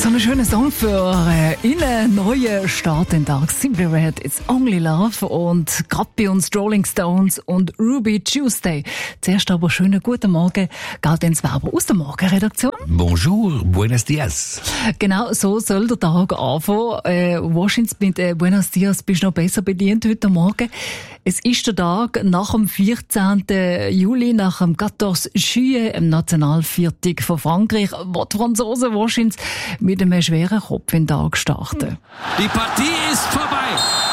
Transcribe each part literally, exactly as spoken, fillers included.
So ein schöner Song für äh, einen neuen Start in den Tag. Simply Red, It's Only Love und gerade bei uns Rolling Stones und Ruby Tuesday. Zuerst aber schönen guten Morgen, Galdenz Weber aus der Morgenredaktion. Bonjour, buenos dias. Genau, so soll der Tag anfangen. Äh, wahrscheinlich mit äh, Buenos Dias bist du noch besser bedient heute Morgen. Es ist der Tag nach dem vierzehnten Juli, nach dem quatorze Juillet, im Nationalviertag von Frankreich, wo die Franzosen wahrscheinlich mit einem schweren Kopf in den Tag starten. Die Partie ist vorbei.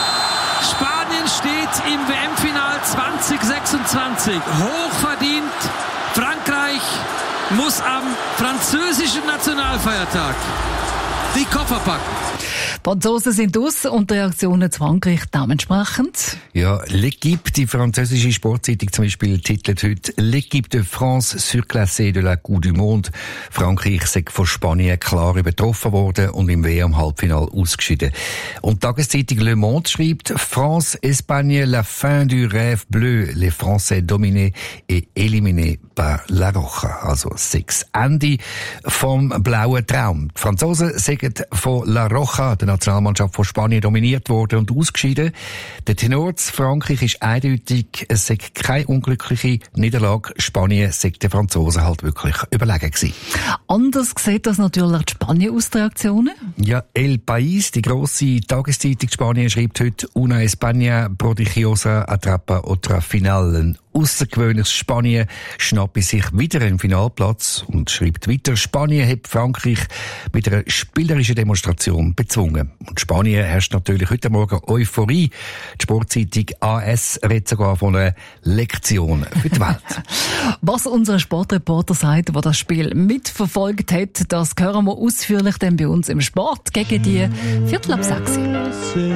Spanien steht im W M-Final zwanzig sechsundzwanzig. Hochverdient. Frankreich muss am französischen Nationalfeiertag die Koffer packen. Die Franzosen sind aus und die Reaktionen zu Frankreich dementsprechend. Ja, L'Équipe, die französische Sportzeitung zum Beispiel, titelt heute «L'Équipe de France surclassée de la Coupe du Monde». Frankreich sei von Spanien klar übertroffen worden und im W M-Halbfinale ausgeschieden. Und die Tageszeitung Le Monde schreibt «France, Espagne, la fin du rêve bleu, les Français dominés et éliminés par La Roja». Also sechs Ende vom blauen Traum. Die Franzosen sagen von La Roja, der Nationalmannschaft von Spanien, dominiert worden und ausgeschieden. Der Tenor zu Frankreich ist eindeutig, es sei keine unglückliche Niederlage. Spanien sei den Franzosen halt wirklich überlegen gewesen. Anders sieht das natürlich die Spanien aus, die Reaktionen. Ja, El País, die grosse Tageszeitung Spanien, schreibt heute «Una España prodigiosa atrapa otra final». Ein außergewöhnliches Spanien schnappe sich wieder einen Finalplatz und schreibt weiter, Spanien hat Frankreich mit einer spielerischen Demonstration bezwungen. Und Spanien herrscht natürlich heute Morgen Euphorie. Die Sportzeitung A S redet sogar von einer Lektion für die Welt. Was unser Sportreporter sagt, der das Spiel mitverfolgt hat, das hören wir ausführlich dann bei uns im Sport gegen die Viertel ab sechs.